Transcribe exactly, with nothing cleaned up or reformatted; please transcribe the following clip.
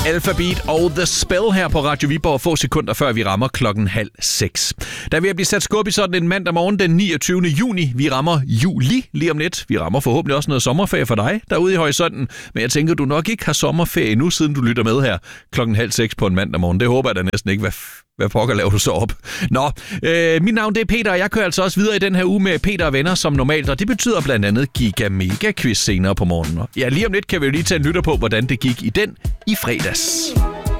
Alphabet og The Spell her på Radio Viborg, få sekunder før vi rammer klokken halv seks. Der er ved at blive sat skub i sådan en mandag morgen den niogtyvende juni. Vi rammer juli lige om lidt. Vi rammer forhåbentlig også noget sommerferie for dig derude i horisonten. Men jeg tænker, du nok ikke har sommerferie nu, siden du lytter med her klokken halv seks på en mandag morgen. Det håber jeg da næsten ikke. Hvad, f- hvad pokker laver du så op? Nå, øh, mit navn det er Peter, og jeg kører altså også videre i den her uge med Peter og venner som normalt. Og det betyder blandt andet Giga Mega Quiz senere på morgenen. Ja, lige om lidt kan vi jo lige tage en lytter på, hvordan det gik i den i fredags.